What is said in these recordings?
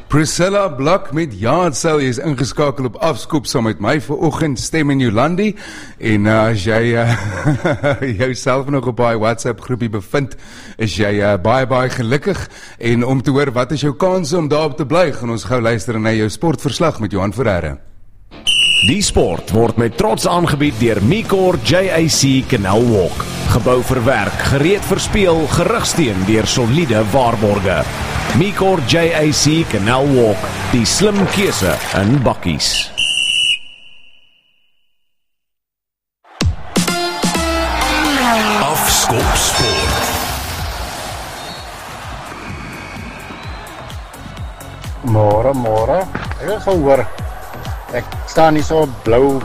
Priscilla Blok met Jaardsel, jy is ingeskakel op Afskoop saam met my vanoggend, Stem in Jolandi, en as jy jouself nog op baie WhatsApp groepie bevind, is jy baie gelukkig, en om te hoor wat is jou kans om daarop te bly, gaan ons gou luister na jou sportverslag met Johan Ferreira. Die sport word met trots aangebied deur Micor JAC Canal Walk. Gebou vir werk, gereed vir speel, gerugsteun deur soliede waarborge. Micor JAC Canal Walk, die slim keuse in bakkies. Afskop Sport. Môre. Ek wil gou hoor. Ek staan nie so blou.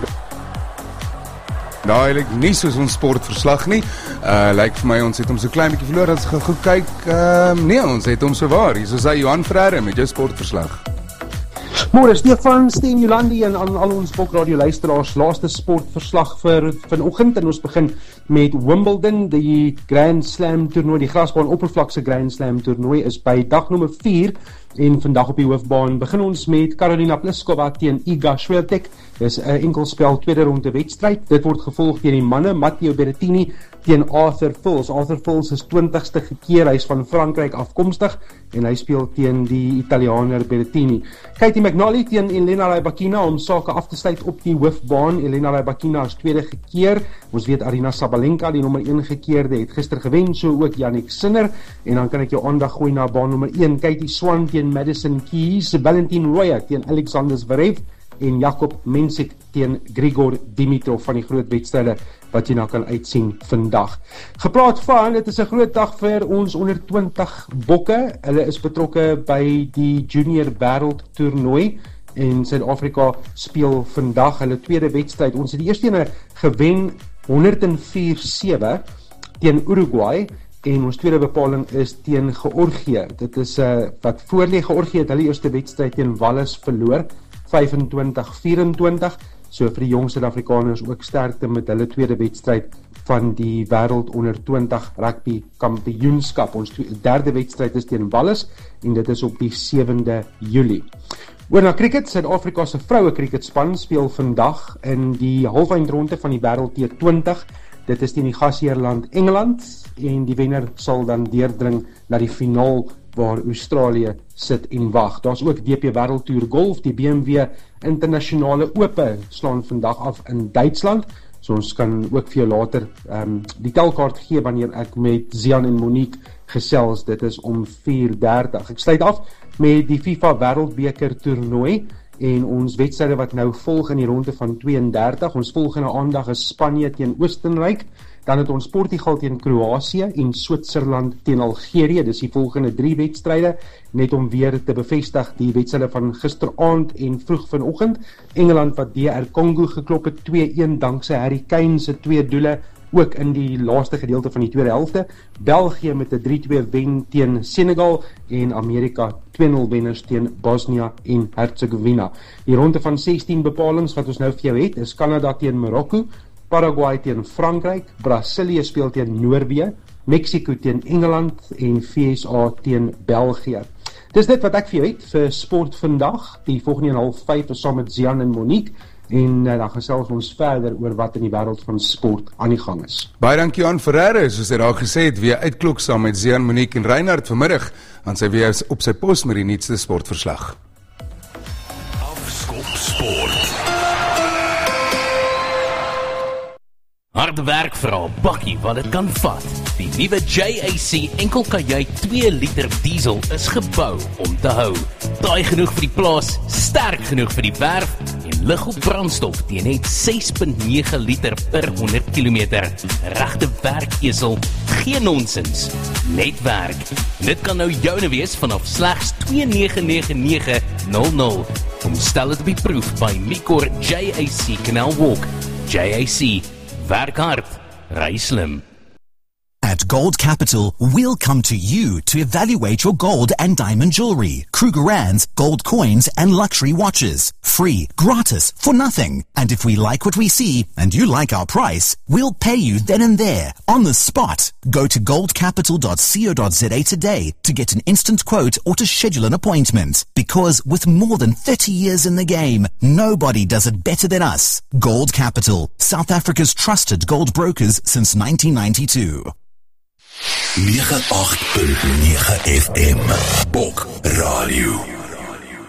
Nou, eigenlijk nie soos ons sportverslag nie. Lyk vir my, ons het hom so klein bietjie verloor, as ek goed kyk, nee, ons het hom so waar. Hier is hy, Johan Ferreira met jou sportverslag. Môre, Stefan, Stem Jolandi en aan al ons Bokradio luisteraars, laaste sportverslag vir vanoggend, en ons begin met Wimbledon, die Grand Slam toernooi, die grasbaan oppervlakse Grand Slam toernooi is by dag nommer 4, en vandag op die hoofbaan begin ons met Karolina Pliskova teen Iga Swiatek. Dis 'n enkelspel tweede ronde wedstryd. Dit word gevolg deur die manne Matteo Berrettini teen Arthur Fils. Arthur Fils is 20ste gekeer, hy is van Frankryk afkomstig en hy speel teen die Italianer Berrettini. Katie McNally teen Elena Rybakina om sake af te sluit op die hoofbaan. Elena Rybakina is tweede gekeer. Ons weet Arina Sabalenka, die nommer 1 gekeerde, het gister gewen, so ook Jannik Sinner. En dan kan ek jou aandag gooi na baan nommer 1, Katie Swan teen Madison Keys, Valentin Roya teen Alexander Zverev en Jakob Mensik teen Grigor Dimitrov van die groot wedstryde wat jy nou kan uitsien vandag. Gepraat van, dit is 'n groot dag vir ons onder 20 bokke. Hulle is betrokke by die junior wêreld toernooi en Suid-Afrika speel vandag hulle tweede wedstryd. Ons het die eerste ene gewen 104-7 teen Uruguay. En ons tweede bepaling is teen Georgië. Dit is wat voorlê. Georgië het hulle eerste wedstryd teen Wallis verloor, 25-24. So vir die jong Suid-Afrikaners ook sterkte met hulle tweede wedstryd van die wêreld onder 20 rugby kampioenskap. Ons derde wedstryd is teen Wallis en dit is op die 7de Julie. Oor na cricket, Suid-Afrika se vroue cricketspan speel vandag in die halfeindronde van die wêreld T20. Dit is teen die gasheerland Engeland en die wenner sal dan deurdring na die finaal waar Australië sit en wag. Daar's ook DP Wêreldtoer Golf, die BMW Internasionale Ope slaan vandag af in Duitsland. So ons kan ook vir jou later die telkaart gee wanneer ek met Zian en Monique gesels. Dit is om 4:30. Ek sluit af met die FIFA Wêreldbeker toernooi en ons wedstryde wat nou volg in die ronde van 32. Ons volgende aandag is Spanje teen Oostenryk, dan het ons Portugal teen Kroasie en Switserland teen Algerië. Dis die volgende 3 wedstryde, net om weer te bevestig die wedstryde van gisteraand en vroeg vanoggend. Engeland wat DR Congo geklop het 2-1 dankse Harry Kane se 2 doele, ook in die laaste gedeelte van die tweede helfte. België met 'n 3-2 wen teen Senegal en Amerika 2-0 wenners teen Bosnia en Herzegovina. Die ronde van 16 bepalings wat ons nou vir jou het, is Kanada teen Marokko, Paraguay teen Frankryk, Brasilië speel teen Noorwe, Mexico teen Engeland en VSA teen België. Dis dit wat ek vir jou het vir sport vandag. Die volgende 4:30 is saam met Zian en Monique. En dan gesels ons verder oor wat in die wêreld van sport aan die gang is. Baie dankie Johan Ferreira, soos hy daar gesê het, weer uitklok saam met Zian, Monique en Reinhard vanmiddag, aan sy weer op sy pos met die nuutste sportverslag. Afskop Sport. Harde werk vir 'n bakkie wat dit kan vat. Die nuwe JAC enkelkajuit 2 liter diesel is gebou om te hou. Taai genoeg vir die plaas, sterk genoeg vir die werf en lig op brandstof teen net 6.9 liter per 100 km. Regte werkesel, geen nonsens, net werk. Dit kan nou joune wees vanaf slegs $2,999.00. Kom stel dit op die proef by Micor JAC Canal Walk. JAC, werk hard, ry slim. At Gold Capital, we'll come to you to evaluate your gold and diamond jewelry, Krugerrands, gold coins, and luxury watches. Free, gratis, for nothing. And if we like what we see, and you like our price, we'll pay you then and there, on the spot. Go to goldcapital.co.za today to get an instant quote or to schedule an appointment. Because with more than 30 years in the game, nobody does it better than us. Gold Capital, South Africa's trusted gold brokers since 1992. 98.9 FM Bok Radio.